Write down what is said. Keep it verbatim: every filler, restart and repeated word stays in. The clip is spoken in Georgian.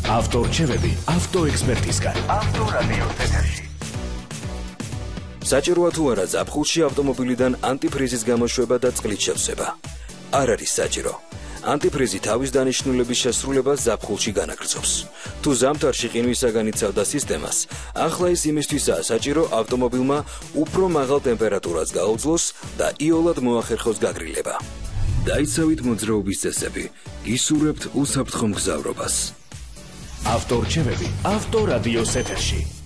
ავტორჩევები ავტოექსპერტისგან. ავტორადიო ეთერში. საჭიროა თუ არა ზაფხულში ავტომობილიდან ანტიფრიზის გამოშვება და წყლით შევსება? არ არის საჭირო. ანტიფრიზი თავის დანიშნულების შესრულებას ზაფხულში განაგრძობს. თუ ზამთარში ყინვისაგან იცავდა სისტემას, ახლა ის იმისთვისაა საჭირო ავტომობილმა უფრო მაღალ ტემპერატურას გაუძლოს და იოლად მოახერხოს გაგრილება. დაიცავით მოძრაობის წესები, გისურვებთ უსაფრთხო მგზავრობას. ავტორჩევები ავტორადიოს ეთერში.